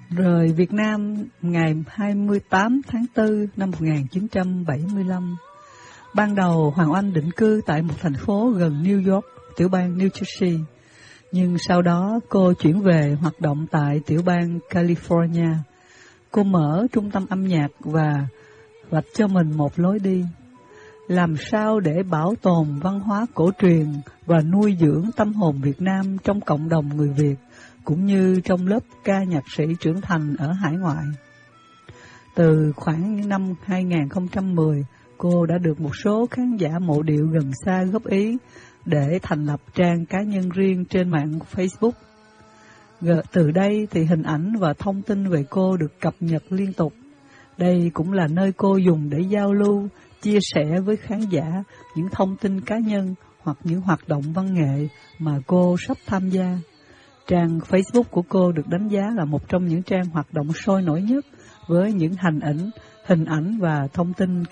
Rời Việt Nam ngày 28 tháng 4 năm 1975. Ban đầu Hoàng Oanh định cư tại một thành phố gần New York, tiểu bang New Jersey. Nhưng sau đó cô chuyển về hoạt động tại tiểu bang California. Cô mở trung tâm âm nhạc và vạch cho mình một lối đi. Làm sao để bảo tồn văn hóa cổ truyền và nuôi dưỡng tâm hồn Việt Nam trong cộng đồng người Việt, cũng như trong lớp ca nhạc sĩ trưởng thành ở hải ngoại. Từ khoảng năm 2010, cô đã được một số khán giả mộ điệu gần xa góp ý để thành lập trang cá nhân riêng trên mạng Facebook. Từ đây thì hình ảnh và thông tin về cô được cập nhật liên tục. Đây cũng là nơi cô dùng để giao lưu, chia sẻ với khán giả những thông tin cá nhân hoặc những hoạt động văn nghệ mà cô sắp tham gia. Trang Facebook của cô được đánh giá là một trong những trang hoạt động sôi nổi nhất với những hình ảnh và thông tin